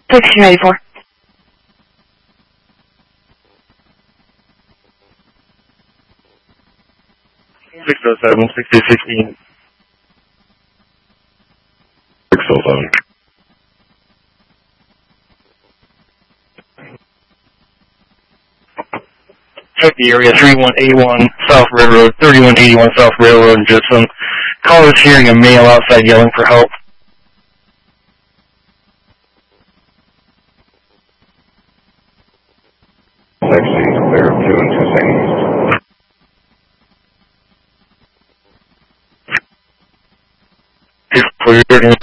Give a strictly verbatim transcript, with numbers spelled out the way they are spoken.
sixteen eighty-four. six oh seven, sixty sixteen. six oh seven. Check the area, thirty-one eighty-one South Railroad, thirty-one eighty-one South Railroad, and just some callers hearing a male outside yelling for help. Sixty, clear two and two seconds. It's cleared in